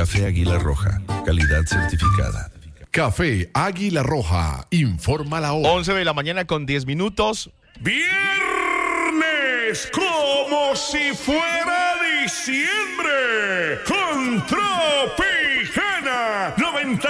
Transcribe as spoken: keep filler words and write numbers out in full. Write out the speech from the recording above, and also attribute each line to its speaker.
Speaker 1: Café Águila Roja, calidad certificada.
Speaker 2: Café Águila Roja, informa la hora.
Speaker 3: once de la mañana con diez minutos.
Speaker 4: Viernes, como si fuera diciembre, con Tropicana noventa